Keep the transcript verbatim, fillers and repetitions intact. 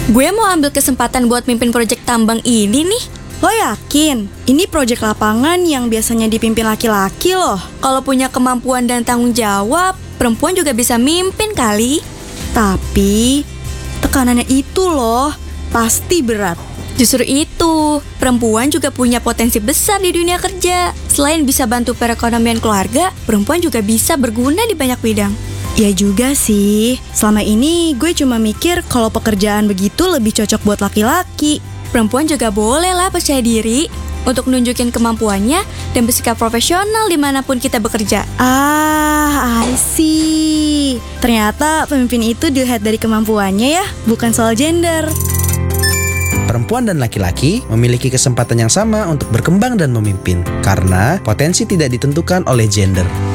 Gue mau ambil kesempatan buat mimpin proyek tambang ini nih. Lo yakin? Ini proyek lapangan yang biasanya dipimpin laki-laki loh. Kalau punya kemampuan dan tanggung jawab, perempuan juga bisa mimpin kali. Tapi tekanannya itu loh, pasti berat. Justru itu, perempuan juga punya potensi besar di dunia kerja. Selain bisa bantu perekonomian keluarga, perempuan juga bisa berguna di banyak bidang. Ya juga sih, selama ini gue cuma mikir kalau pekerjaan begitu lebih cocok buat laki-laki. Perempuan juga boleh lah percaya diri untuk nunjukin kemampuannya dan bersikap profesional dimanapun kita bekerja. Ah, I see. Ternyata pemimpin itu dilihat dari kemampuannya ya, bukan soal gender. Perempuan dan laki-laki memiliki kesempatan yang sama untuk berkembang dan memimpin, karena potensi tidak ditentukan oleh gender.